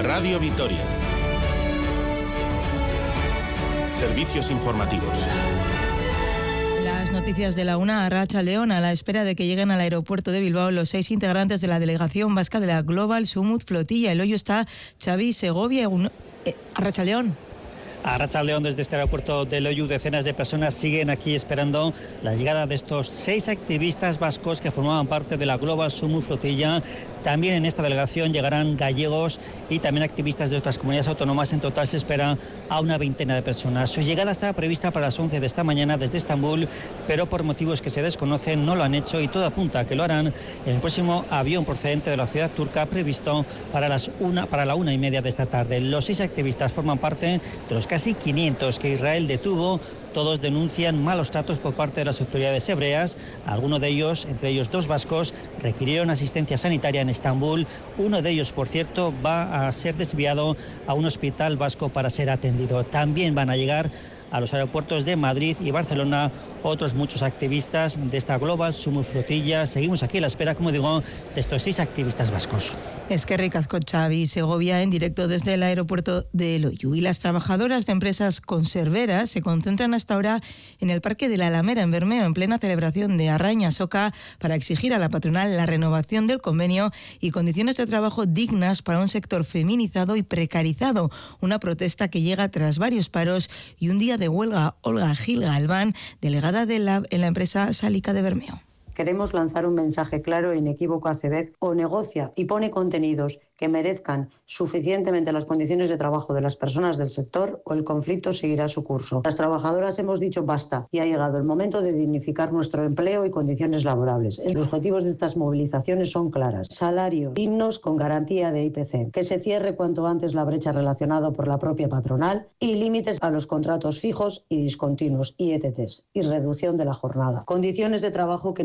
Radio Vitoria. Servicios informativos. Las noticias de la una, Arratsaldeon, a la espera de que lleguen al aeropuerto de Bilbao los 6 integrantes de la delegación vasca de la Global Summit Flotilla. El hoyo está Xavi Segovia. Arratsaldeon. Arratsaldeon, desde este aeropuerto de Loiu, decenas de personas siguen aquí esperando la llegada de estos 6 activistas vascos que formaban parte de la Global Summit Flotilla. También en esta delegación llegarán gallegos y también activistas de otras comunidades autónomas. En total se espera a una veintena de personas. Su llegada estaba prevista para las 11 de esta mañana desde Estambul, pero por motivos que se desconocen no lo han hecho y todo apunta a que lo harán en el próximo avión procedente de la ciudad turca previsto para la 1:30 de esta tarde. Los 6 activistas forman parte de los casi 500 que Israel detuvo. Todos denuncian malos tratos por parte de las autoridades hebreas. Algunos de ellos, entre ellos 2 vascos, requirieron asistencia sanitaria en Estambul. Uno de ellos, por cierto, va a ser desviado a un hospital vasco para ser atendido. También van a llegar a los aeropuertos de Madrid y Barcelona otros muchos activistas de esta Global Summit Flotilla. Seguimos aquí a la espera, como digo, de estos 6 activistas vascos. Eskerrik asko, Xavi Segovia, en directo desde el aeropuerto de Loiu. Y las trabajadoras de empresas conserveras se concentran hasta ahora en el Parque de la Alameda, en Bermeo, en plena celebración de Arraña Soca, para exigir a la patronal la renovación del convenio y condiciones de trabajo dignas para un sector feminizado y precarizado. Una protesta que llega tras varios paros y un día de huelga. Olga Gil Galván, delegada en la empresa Sálica de Bermeo. Queremos lanzar un mensaje claro e inequívoco a CEBEZ: o negocia y pone contenidos que merezcan suficientemente las condiciones de trabajo de las personas del sector, o el conflicto seguirá su curso. Las trabajadoras hemos dicho basta y ha llegado el momento de dignificar nuestro empleo y condiciones laborables. Los objetivos de estas movilizaciones son claras: salarios dignos con garantía de IPC, que se cierre cuanto antes la brecha relacionada por la propia patronal y límites a los contratos fijos y discontinuos, IETTs, y reducción de la jornada. Condiciones de trabajo que